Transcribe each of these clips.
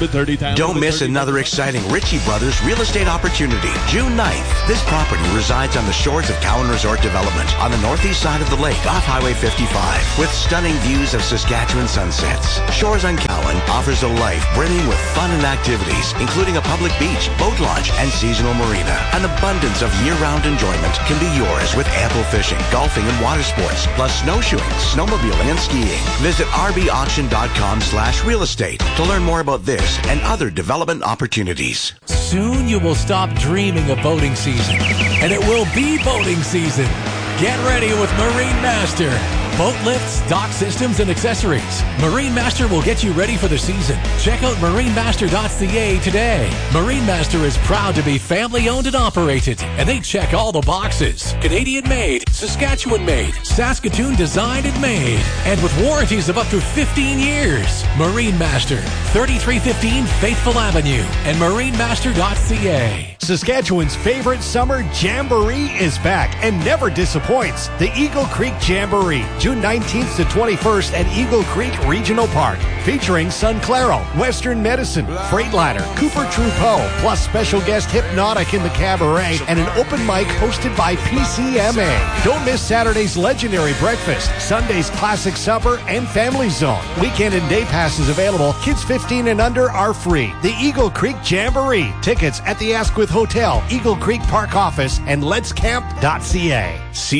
Don't miss another exciting Ritchie Brothers real estate opportunity. June 9th. This property resides on the shores of Cowan Resort Development on the northeast side of the lake off Highway 55 with stunning views of Saskatchewan sunsets. Shores on Cowan offers a life brimming with fun and activities, including a public beach, boat launch, and seasonal marina. An abundance of year-round enjoyment can be yours with ample fishing, golfing, and water sports, plus snowshoeing, snowmobiling, and skiing. Visit rbauction.com/real estate to learn more about this and other development opportunities. Soon you will stop dreaming of boating season, and it will be boating season. Get ready with Marine Master. Boat lifts, dock systems, and accessories. Marine Master will get you ready for the season. Check out marinemaster.ca today. Marine Master is proud to be family-owned and operated, and they check all the boxes. Canadian-made, Saskatchewan-made, Saskatoon designed and made, and with warranties of up to 15 years. Marine Master, 3315 Faithful Avenue, and marinemaster.ca. Saskatchewan's favorite summer jamboree is back and never disappoints. The Eagle Creek Jamboree, June 19th to 21st at Eagle Creek Regional Park, featuring Sun Claro, Western Medicine, Freightliner, Cooper Troupeau, plus special guest Hypnotic in the Cabaret, and an open mic hosted by PCMA. Don't miss Saturday's legendary breakfast, Sunday's classic supper, and Family Zone. Weekend and day passes available. Kids 15 and under are free. The Eagle Creek Jamboree. Tickets at the Asquith Hotel, Eagle Creek Park Office, and letscamp.ca.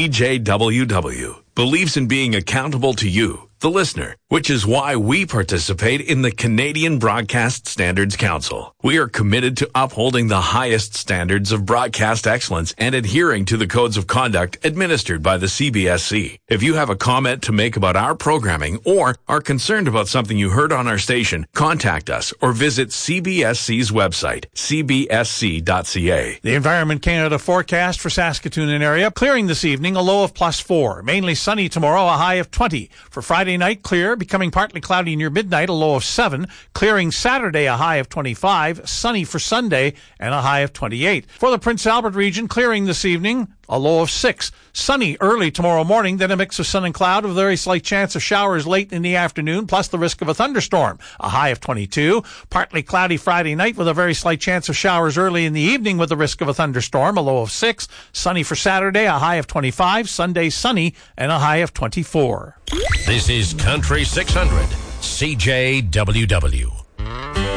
CJWW believes in being accountable to you, the listener, which is why we participate in the Canadian Broadcast Standards Council. We are committed to upholding the highest standards of broadcast excellence and adhering to the codes of conduct administered by the CBSC. If you have a comment to make about our programming or are concerned about something you heard on our station, contact us or visit CBSC's website, cbsc.ca. The Environment Canada forecast for Saskatoon and area, clearing this evening, a low of +4. Mainly sunny tomorrow, a high of 20. For Friday night, clear, becoming partly cloudy near midnight, a low of 7. Clearing Saturday, a high of 25. Sunny for Sunday, and a high of 28. For the Prince Albert region, clearing this evening, a low of 6. Sunny early tomorrow morning, then a mix of sun and cloud with a very slight chance of showers late in the afternoon, plus the risk of a thunderstorm, a high of 22. Partly cloudy Friday night with a very slight chance of showers early in the evening with the risk of a thunderstorm, a low of 6. Sunny for Saturday, a high of 25. Sunday sunny, and a high of 24. This is Country 600, CJWW.